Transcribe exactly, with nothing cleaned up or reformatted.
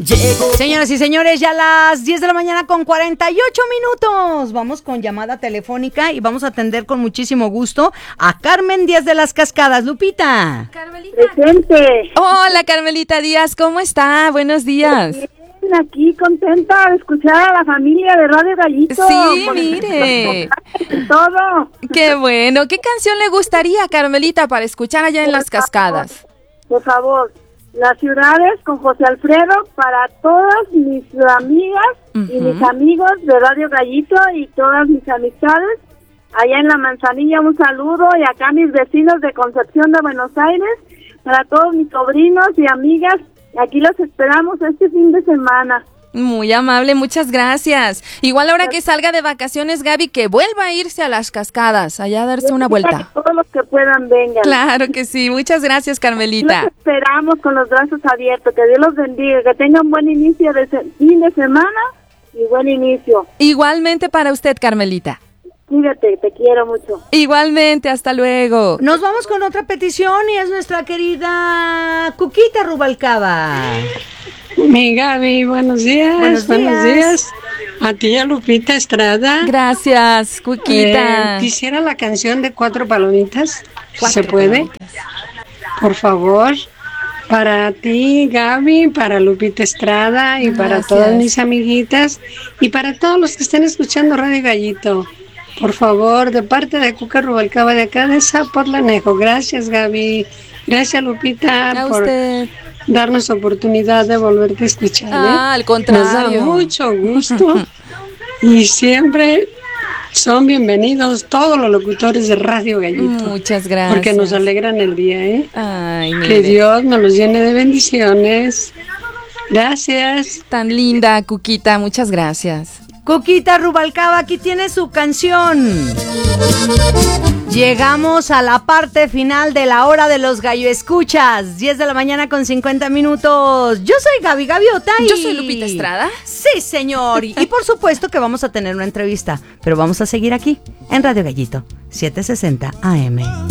Señoras y señores, ya a las diez de la mañana con cuarenta y ocho minutos. Vamos con llamada telefónica y vamos a atender con muchísimo gusto a Carmen Díaz de las Cascadas. Lupita. Carmelita. Presente. Hola, Carmelita Díaz, ¿cómo está? Buenos días. Bien, aquí contenta de escuchar a la familia de Radio Gallito. Sí, mire. Todo. Qué bueno. ¿Qué canción le gustaría, Carmelita, para escuchar allá en Las Cascadas? Por favor. Las ciudades con José Alfredo para todas mis amigas uh-huh. y mis amigos de Radio Gallito y todas mis amistades. Allá en La Manzanilla un saludo y acá mis vecinos de Concepción de Buenos Aires, para todos mis sobrinos y amigas. Aquí los esperamos este fin de semana. Muy amable, muchas gracias. Igual ahora que salga de vacaciones, Gaby, que vuelva a irse a Las Cascadas, allá a darse una vuelta. Que todos los que puedan vengan. Claro que sí, muchas gracias, Carmelita. Los esperamos con los brazos abiertos, que Dios los bendiga, que tengan buen inicio de se- fin de semana y buen inicio. Igualmente para usted, Carmelita. Cuídate, te quiero mucho. Igualmente, hasta luego. Nos vamos con otra petición y es nuestra querida Cuquita Rubalcaba. Mi Gaby, buenos días, buenos días. Buenos días. A ti, a Lupita Estrada. Gracias, Cuquita. Eh, quisiera la canción de Cuatro Palomitas, Cuatro ¿se puede? palomitas. Por favor. Para ti, Gaby, para Lupita Estrada y Gracias. para todas mis amiguitas y para todos los que estén escuchando Radio Gallito. Por favor, de parte de Cuca Rubalcaba de acá de Zapotlanejo. Gracias, Gaby. Gracias, Lupita, A por usted. darnos oportunidad de volverte a escuchar. ¿eh? Ah, al contrario. Nos da mucho gusto y siempre son bienvenidos todos los locutores de Radio Gallito. Muchas gracias. Porque nos alegran el día, ¿eh? Ay, mire. Que Dios nos los llene de bendiciones. Gracias. Tan linda, Cuquita, muchas gracias. Cuquita Rubalcaba, aquí tiene su canción. Llegamos a la parte final de la hora de los gallo escuchas. diez de la mañana con cincuenta minutos. Yo soy Gaby Gaviota y... Yo soy Lupita Estrada. Sí, señor. Y por supuesto que vamos a tener una entrevista. Pero vamos a seguir aquí, en Radio Gallito, setecientos sesenta A M.